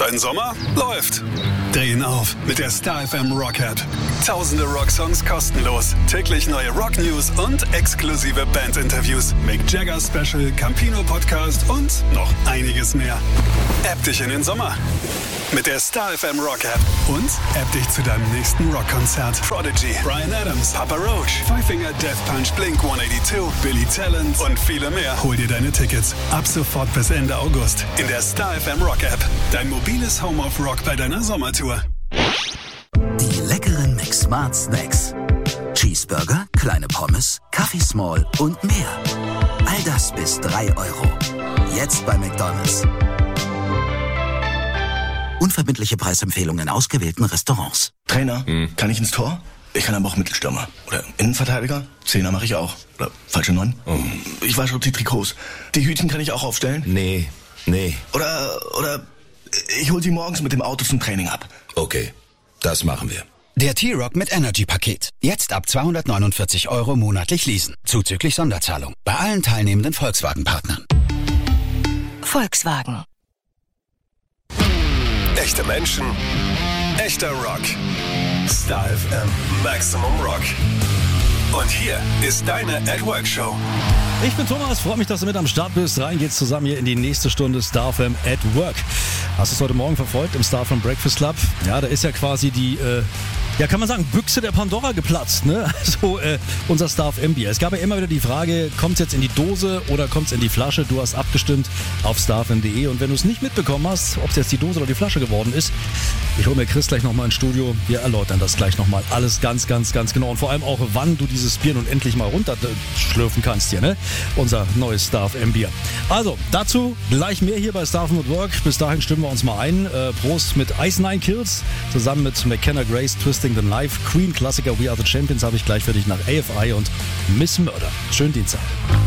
Dein Sommer läuft. Drehen auf mit der Star FM Rock App. Tausende Rocksongs kostenlos. Täglich neue Rock-News und exklusive Band-Interviews. Mick Jagger Special, Campino Podcast und noch einiges mehr. App dich in den Sommer mit der Star FM Rock App. Und App dich zu deinem nächsten Rockkonzert. Prodigy, Bryan Adams, Papa Roach, Five Finger Death Punch, Blink-182, Billy Talent und viele mehr. Hol dir deine Tickets ab sofort bis Ende August in der Star FM Rock App. Dein mobiles Home of Rock bei deiner Sommertour. Die leckeren McSmart Snacks. Cheeseburger, kleine Pommes, Kaffee Small und mehr. All das bis 3 Euro. Jetzt bei McDonald's. Unverbindliche Preisempfehlungen in ausgewählten Restaurants. Trainer, kann ich ins Tor? Ich kann aber auch Mittelstürmer. Oder Innenverteidiger? Zehner mache ich auch. Oder falsche 9? Ich wasche die Trikots. Die Hütchen kann ich auch aufstellen? Nee. Oder ich hol sie morgens mit dem Auto zum Training ab. Okay, das machen wir. Der T-Rock mit Energy-Paket. Jetzt ab 249 Euro monatlich leasen. Zuzüglich Sonderzahlung. Bei allen teilnehmenden Volkswagen-Partnern. Volkswagen. Echte Menschen, echter Rock. Star FM Maximum Rock. Und hier ist deine At-Work-Show. Ich bin Thomas, freue mich, dass du mit am Start bist. Rein geht's zusammen hier in die nächste Stunde Star FM at Work. Hast du es heute Morgen verfolgt im Star FM Breakfast Club? Ja, da ist ja quasi die, kann man sagen, Büchse der Pandora geplatzt, ne? Also unser Star FM Bier. Es gab ja immer wieder die Frage, kommt's jetzt in die Dose oder kommt's in die Flasche? Du hast abgestimmt auf starfm.de und wenn du es nicht mitbekommen hast, ob es jetzt die Dose oder die Flasche geworden ist, ich hole mir Chris gleich nochmal ins Studio. Wir erläutern das gleich nochmal alles ganz genau und vor allem auch, wann du dieses Bier nun endlich mal runterschlürfen kannst hier, ne? Unser neues Star FM Bier. Also, dazu gleich mehr hier bei Star FM at Work. Bis dahin stimmen wir uns mal ein. Prost mit Ice Nine Kills, zusammen mit McKenna Grace, Twisting the Knife, Queen Klassiker We Are the Champions habe ich gleich für dich nach AFI und Miss Murder. Schönen Dienstag.